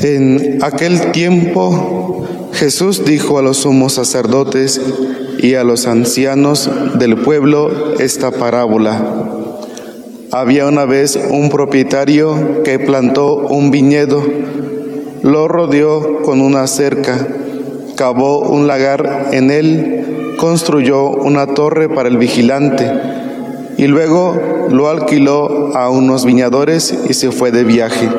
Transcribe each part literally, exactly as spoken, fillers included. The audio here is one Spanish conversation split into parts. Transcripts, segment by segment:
En aquel tiempo Jesús dijo a los sumos sacerdotes y a los ancianos del pueblo esta parábola. Había una vez un propietario que plantó un viñedo, lo rodeó con una cerca, cavó un lagar en él, construyó una torre para el vigilante y luego lo alquiló a unos viñadores y se fue de viaje.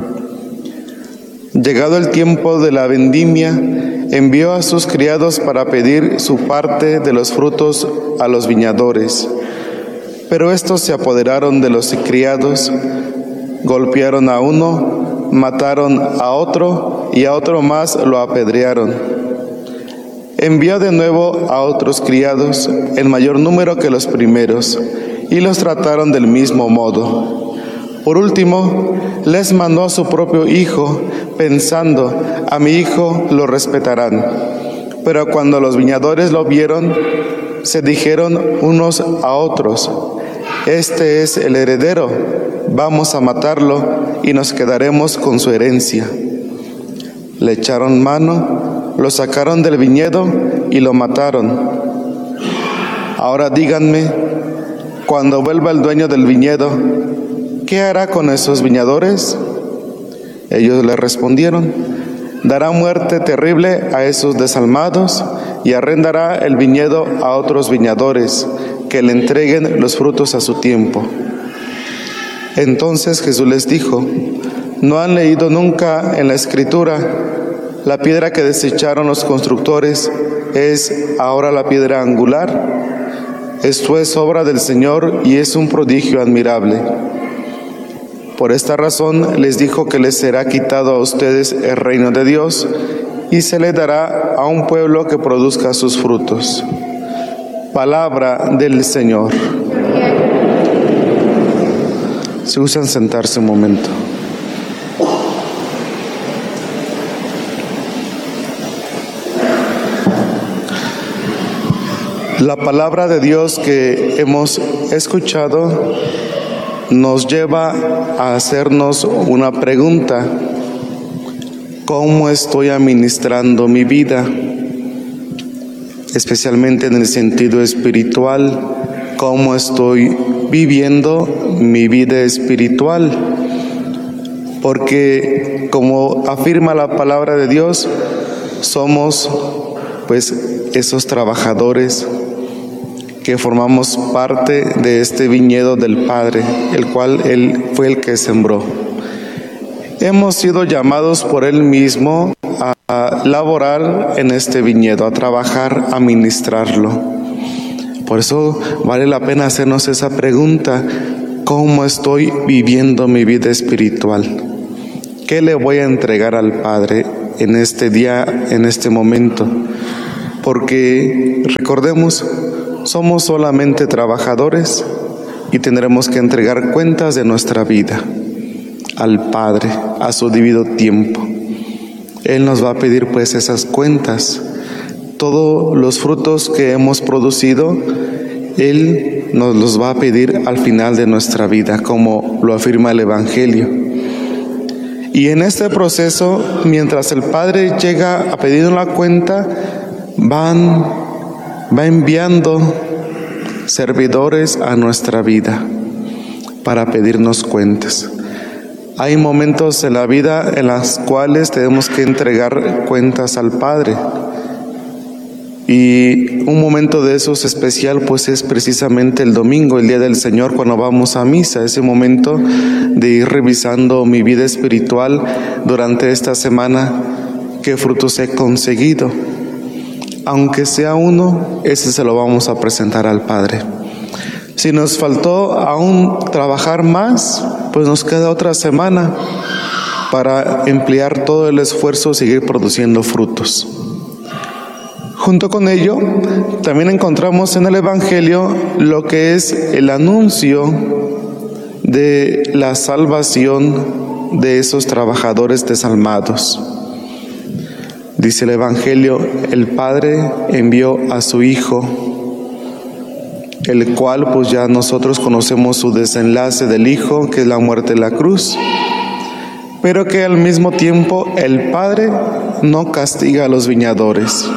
Llegado el tiempo de la vendimia, envió a sus criados para pedir su parte de los frutos a los viñadores. Pero estos se apoderaron de los criados, golpearon a uno, mataron a otro y a otro más lo apedrearon. Envió de nuevo a otros criados, en mayor número que los primeros, y los trataron del mismo modo. Por último, les mandó a su propio hijo, pensando, a mi hijo lo respetarán. Pero cuando los viñadores lo vieron, se dijeron unos a otros, este es el heredero, vamos a matarlo y nos quedaremos con su herencia. Le echaron mano, lo sacaron del viñedo y lo mataron. Ahora díganme, cuando vuelva el dueño del viñedo, ¿qué hará con esos viñadores? Ellos le respondieron, dará muerte terrible a esos desalmados y arrendará el viñedo a otros viñadores que le entreguen los frutos a su tiempo. Entonces Jesús les dijo, ¿no han leído nunca en la Escritura, la piedra que desecharon los constructores es ahora la piedra angular? Esto es obra del Señor y es un prodigio admirable. Por esta razón les dijo que les será quitado a ustedes el reino de Dios y se le dará a un pueblo que produzca sus frutos. Palabra del Señor. Si gustan sentarse un momento. La palabra de Dios que hemos escuchado nos lleva a hacernos una pregunta. ¿Cómo estoy administrando mi vida? Especialmente en el sentido espiritual, ¿cómo estoy viviendo mi vida espiritual? Porque, como afirma la palabra de Dios, somos pues esos trabajadores que formamos parte de este viñedo del Padre, el cual Él fue el que sembró. Hemos sido llamados por Él mismo a laborar en este viñedo, a trabajar, a ministrarlo. Por eso vale la pena hacernos esa pregunta, ¿cómo estoy viviendo mi vida espiritual? ¿Qué le voy a entregar al Padre en este día, en este momento? Porque recordemos, somos solamente trabajadores y tendremos que entregar cuentas de nuestra vida al Padre a su debido tiempo. Él nos va a pedir pues esas cuentas. Todos los frutos que hemos producido, Él nos los va a pedir al final de nuestra vida, como lo afirma el Evangelio. Y en este proceso, mientras el Padre llega a pedir la cuenta, van va enviando servidores a nuestra vida para pedirnos cuentas. Hay momentos en la vida en los cuales tenemos que entregar cuentas al Padre. Y un momento de esos especial pues es precisamente el domingo, el día del Señor, cuando vamos a misa, ese momento de ir revisando mi vida espiritual durante esta semana, qué frutos he conseguido. Aunque sea uno, ese se lo vamos a presentar al Padre. Si nos faltó aún trabajar más, pues nos queda otra semana para emplear todo el esfuerzo y seguir produciendo frutos. Junto con ello, también encontramos en el Evangelio lo que es el anuncio de la salvación de esos trabajadores desalmados. Dice el Evangelio, el Padre envió a su Hijo, el cual pues ya nosotros conocemos su desenlace del Hijo, que es la muerte en la cruz. pero que al mismo tiempo el Padre no castiga a los viñadores.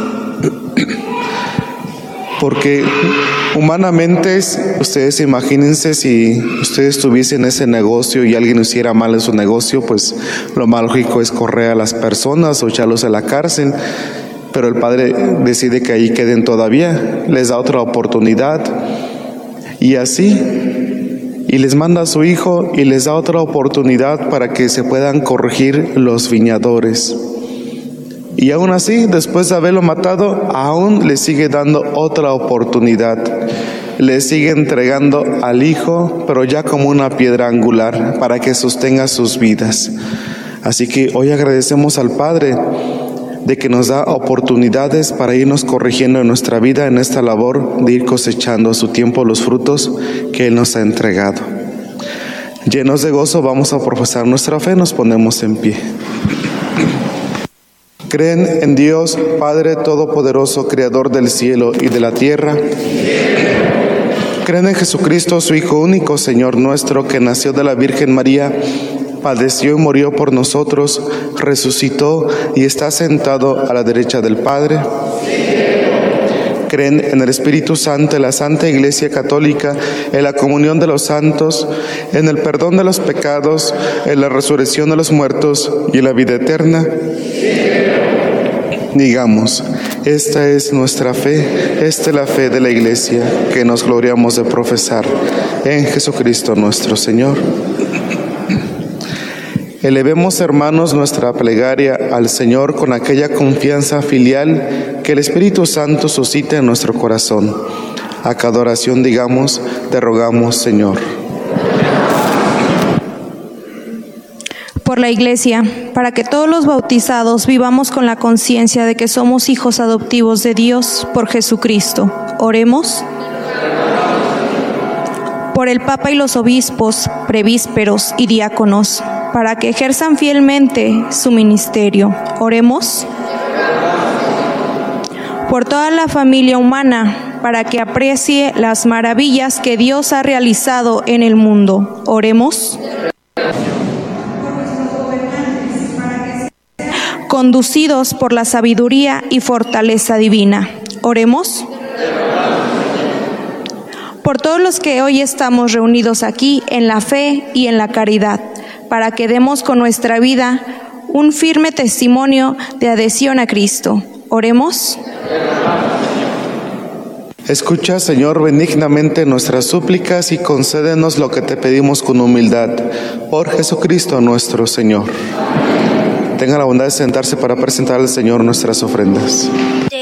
Porque humanamente, ustedes imagínense si ustedes tuviesen ese negocio y alguien hiciera mal en su negocio, pues lo más lógico es correr a las personas o echarlos a la cárcel, pero el Padre decide que ahí queden todavía, les da otra oportunidad y así, y les manda a su Hijo y les da otra oportunidad para que se puedan corregir los viñadores. Y aún así, después de haberlo matado, aún le sigue dando otra oportunidad. Le sigue entregando al Hijo, pero ya como una piedra angular, para que sostenga sus vidas. Así que hoy agradecemos al Padre de que nos da oportunidades para irnos corrigiendo en nuestra vida, en esta labor de ir cosechando a su tiempo los frutos que Él nos ha entregado. Llenos de gozo, vamos a profesar nuestra fe, nos ponemos en pie. ¿Creen en Dios, Padre Todopoderoso, Creador del cielo y de la tierra? ¿Creen en Jesucristo, su Hijo único, Señor nuestro, que nació de la Virgen María, padeció y murió por nosotros, resucitó y está sentado a la derecha del Padre? ¿Creen en el Espíritu Santo, en la Santa Iglesia Católica, en la comunión de los santos, en el perdón de los pecados, en la resurrección de los muertos y en la vida eterna? Digamos, esta es nuestra fe, esta es la fe de la Iglesia que nos gloriamos de profesar en Jesucristo nuestro Señor. Elevemos, hermanos, nuestra plegaria al Señor con aquella confianza filial que el Espíritu Santo suscita en nuestro corazón. A cada oración digamos, te rogamos, Señor. Por la Iglesia, para que todos los bautizados vivamos con la conciencia de que somos hijos adoptivos de Dios por Jesucristo. Oremos. Por el Papa y los obispos, prevísperos y diáconos, para que ejerzan fielmente su ministerio. Oremos. Por toda la familia humana, para que aprecie las maravillas que Dios ha realizado en el mundo. Oremos. Conducidos por la sabiduría y fortaleza divina. Oremos. Por todos los que hoy estamos reunidos aquí en la fe y en la caridad, para que demos con nuestra vida un firme testimonio de adhesión a Cristo. Oremos. Escucha, Señor, benignamente nuestras súplicas y concédenos lo que te pedimos con humildad. Por Jesucristo nuestro Señor. Tenga la bondad de sentarse para presentar al Señor nuestras ofrendas.